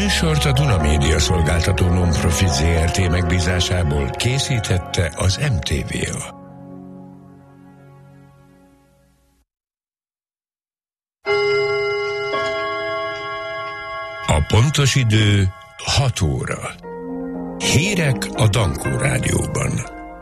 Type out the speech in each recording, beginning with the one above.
műsort a Duna Média szolgáltató non-profit ZRT megbízásából készítette az MTV-a. A pontos idő 6 óra. Hírek a Dankó Rádióban.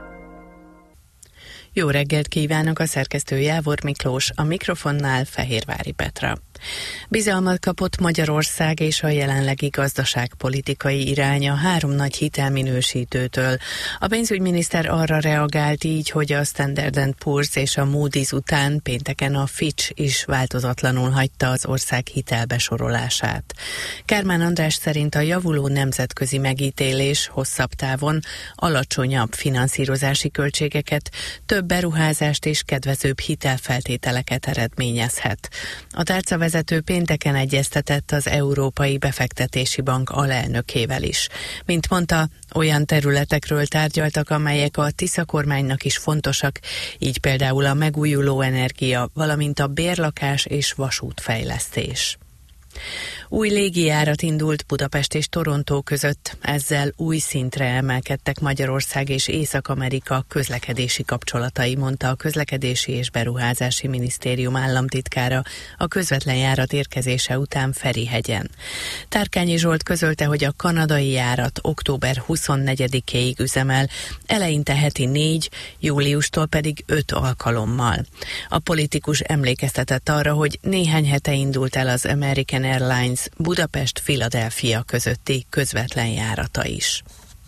Jó reggelt kívánok, a szerkesztő Jávor Miklós, a mikrofonnál Fehérvári Petra. Bizalmat kapott Magyarország és a jelenlegi gazdaságpolitikai iránya 3 nagy hitelminősítőtől. A pénzügyminiszter arra reagált így, hogy a Standard & Poor's és a Moody's után pénteken a Fitch is változatlanul hagyta az ország hitelbesorolását. Kármán András szerint a javuló nemzetközi megítélés hosszabb távon alacsonyabb finanszírozási költségeket, több beruházást és kedvezőbb hitelfeltételeket eredményezhet. A tárcavezető pénteken egyeztetett az Európai Befektetési Bank alelnökével is. Mint mondta, olyan területekről tárgyaltak, amelyek a Tisza kormánynak is fontosak, így például a megújuló energia, valamint a bérlakás és vasútfejlesztés. Új légijárat indult Budapest és Torontó között, ezzel új szintre emelkedtek Magyarország és Észak-Amerika közlekedési kapcsolatai, mondta a Közlekedési és Beruházási Minisztérium államtitkára a közvetlen járat érkezése után Ferihegyen. Tárkányi Zsolt közölte, hogy a kanadai járat október 24-éig üzemel, eleinte heti 4, júliustól pedig 5 alkalommal. A politikus emlékeztetett arra, hogy néhány hete indult el az American Airlines Budapest-Philadelphia közötti közvetlen járata is.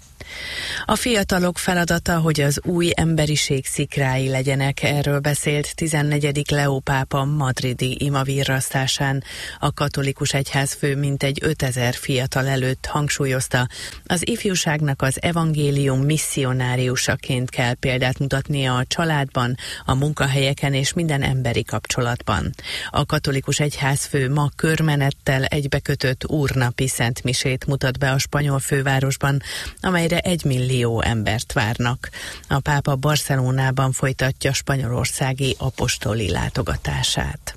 A fiatalok feladata, hogy az új emberiség szikrái legyenek, erről beszélt 14. Leó pápa madridi imavirrasztásán. A katolikus egyházfő mintegy 5000 fiatal előtt hangsúlyozta, az ifjúságnak az evangélium misszionáriusaként kell példát mutatnia a családban, a munkahelyeken és minden emberi kapcsolatban. A katolikus egyházfő ma körmenettel egybekötött úrnapi szentmisét mutat be a spanyol fővárosban, amelyre 1 millió embert várnak. A pápa Barcelonában folytatja spanyolországi apostoli látogatását.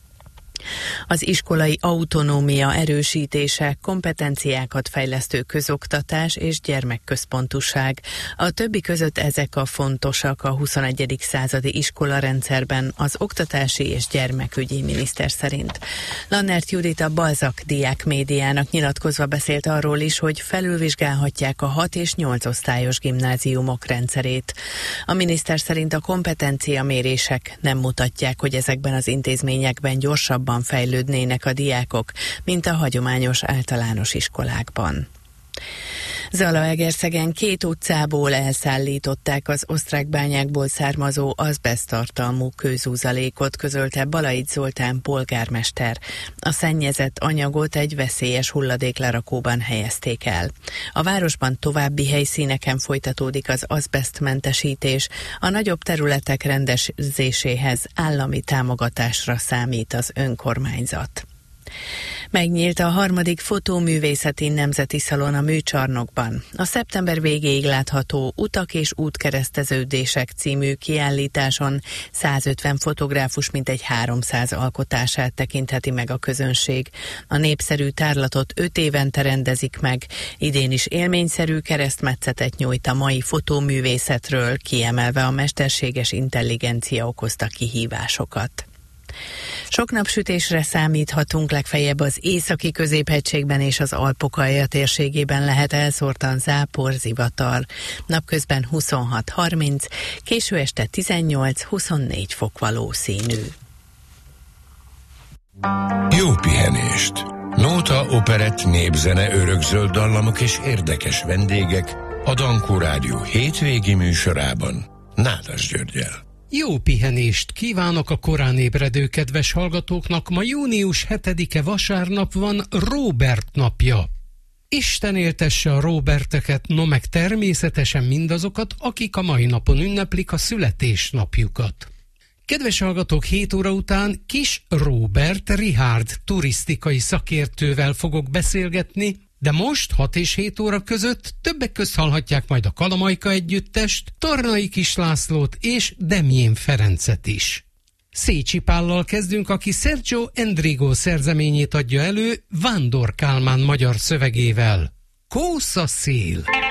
Az iskolai autonómia erősítése, kompetenciákat fejlesztő közoktatás és gyermekközpontúság. A többi között ezek a fontosak a 21. századi iskolarendszerben az oktatási és gyermekügyi miniszter szerint. Lannert Judit a Balzak Diák Médiának nyilatkozva beszélt arról is, hogy felülvizsgálhatják a 6 és 8 osztályos gimnáziumok rendszerét. A miniszter szerint a kompetenciamérések nem mutatják, hogy ezekben az intézményekben gyorsabban fejlődnének a diákok, mint a hagyományos általános iskolákban. Zalaegerszegen 2 utcából elszállították az osztrák bányákból származó azbeszttartalmú kőzúzalékot, közölte Balait Zoltán polgármester. A szennyezett anyagot egy veszélyes hulladéklerakóban helyezték el. A városban további helyszíneken folytatódik az azbesztmentesítés, a nagyobb területek rendezéséhez állami támogatásra számít az önkormányzat. Megnyílt a 3. fotóművészeti nemzeti szalon a Műcsarnokban. A szeptember végéig látható Utak és útkereszteződések című kiállításon 150 fotográfus mintegy 300 alkotását tekintheti meg a közönség. A népszerű tárlatot 5 évente rendezik meg, idén is élményszerű keresztmetszetet nyújt a mai fotóművészetről, kiemelve a mesterséges intelligencia okozta kihívásokat. Sok napsütésre számíthatunk, legfeljebb az északi középhegységben és az Alpok-alja térségében lehet elszórtan zápor, zivatar. Napközben 26-30, késő este 18-24 fok valószínű. Jó pihenést! Nóta, operett, népzene, örökzöld dallamok és érdekes vendégek a Dankó Rádió hétvégi műsorában Nádas Györggyel. Jó pihenést kívánok a korán ébredő kedves hallgatóknak. Ma június 7-e vasárnap van, Róbert napja. Isten éltesse a Róberteket, no meg természetesen mindazokat, akik a mai napon ünneplik a születésnapjukat. Kedves hallgatók, 7 óra után Kis Róbert Richárd turisztikai szakértővel fogok beszélgetni, de most 6 és 7 óra között többek közt hallhatják majd a Kalamajka együttest, Tornai Kis Lászlót és Demjén Ferencet is. Szécsi Pállal kezdünk, aki Sergio Endrigo szerzeményét adja elő Vándor Kálmán magyar szövegével. Kósz a szél!